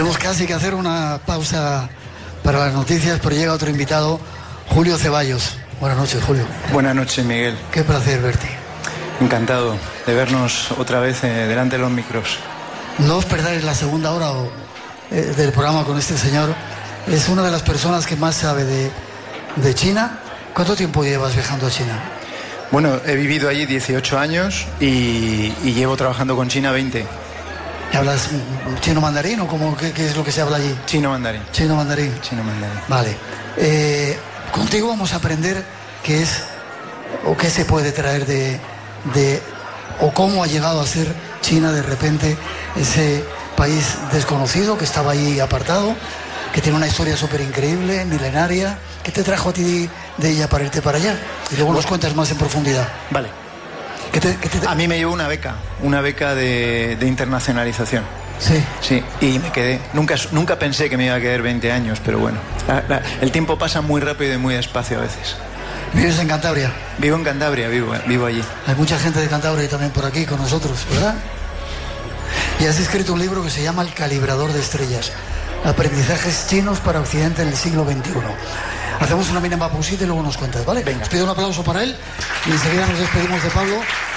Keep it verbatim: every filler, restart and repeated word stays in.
Tenemos casi que hacer una pausa para las noticias, pero llega otro invitado, Julio Ceballos. Buenas noches, Julio. Buenas noches, Miguel. Qué placer verte. Encantado de vernos otra vez eh, delante de los micros. No os perdáis la segunda hora o, eh, del programa con este señor. Es una de las personas que más sabe de, de China. ¿Cuánto tiempo llevas viajando a China? Bueno, he vivido allí dieciocho años y, y llevo trabajando con China veinte. ¿Hablas chino mandarín o cómo, qué, qué es lo que se habla allí? Chino mandarín. Chino mandarín. Chino mandarín. Vale. Eh, contigo vamos a aprender qué es o qué se puede traer de, de o cómo ha llegado a ser China de repente, ese país desconocido que estaba ahí apartado, que tiene una historia súper increíble, milenaria. ¿Qué te trajo a ti de ella para irte para allá? Y luego nos cuentas más en profundidad. Vale. ¿Qué te, qué te... A mí me llevó una beca, una beca de, de internacionalización. Sí. Sí, y me quedé. Nunca, nunca pensé que me iba a quedar veinte años, pero bueno. La, la, el tiempo pasa muy rápido y muy despacio a veces. ¿Vives en Cantabria? Vivo en Cantabria, vivo, vivo allí. Hay mucha gente de Cantabria también por aquí con nosotros, ¿verdad? Y has escrito un libro que se llama El calibrador de estrellas. Aprendizajes chinos para Occidente en el siglo veintiuno. Hacemos una mínima pausita y luego nos cuentas, ¿vale? Venga. Os pido un aplauso para él y enseguida nos despedimos de Pablo.